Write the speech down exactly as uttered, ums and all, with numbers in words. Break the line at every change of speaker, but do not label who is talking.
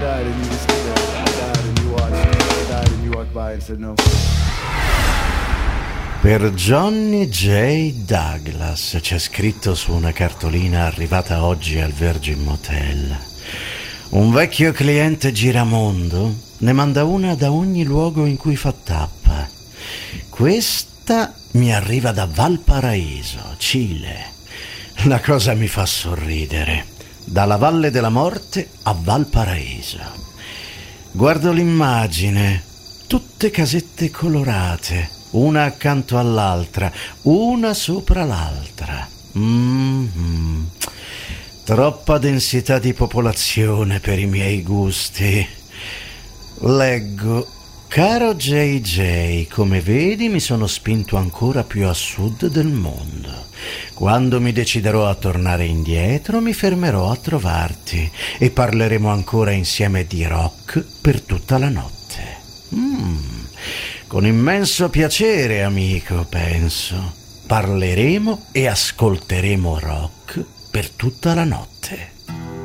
died and you just stood there. I died and you watched. I died and you walked by and said no.
Per Johnny J. Douglas c'è scritto su una cartolina arrivata oggi al Virgin Motel. Un vecchio cliente giramondo ne manda una da ogni luogo in cui fa tappa. Questa mi arriva da Valparaíso, Cile. La cosa mi fa sorridere. Dalla Valle della Morte a Valparaíso. Guardo l'immagine, tutte casette colorate, una accanto all'altra, una sopra l'altra. Mm-hmm. Troppa densità di popolazione per i miei gusti. Leggo: caro J J, come vedi mi sono spinto ancora più a sud del mondo. Quando mi deciderò a tornare indietro mi fermerò a trovarti e parleremo ancora insieme di rock per tutta la notte. Mm, con immenso piacere, amico, penso. Parleremo e ascolteremo rock per tutta la notte.